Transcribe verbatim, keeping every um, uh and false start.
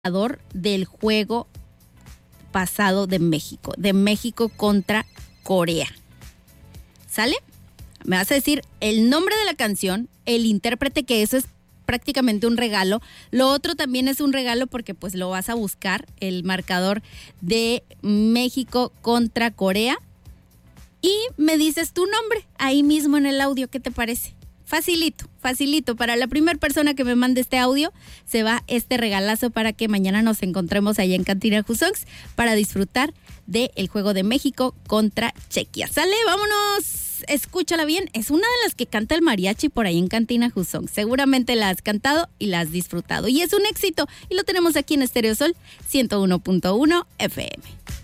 del juego pasado de México, de México contra Corea. ¿Sale? Me vas a decir el nombre de la canción, el intérprete, que eso es prácticamente un regalo. Lo otro también es un regalo porque pues lo vas a buscar, el marcador de México contra Corea. Y me dices tu nombre ahí mismo en el audio, ¿qué te parece? Facilito, facilito. Para la primera persona que me mande este audio, se va este regalazo para que mañana nos encontremos allá en Cantina Jusongs para disfrutar del juego de México contra Chequia. ¿Sale? ¡Vámonos! Escúchala bien. Es una de las que canta el mariachi por ahí en Cantina Jusongs. Seguramente la has cantado y la has disfrutado. Y es un éxito. Y lo tenemos aquí en Stereo Sol ciento uno punto uno F M.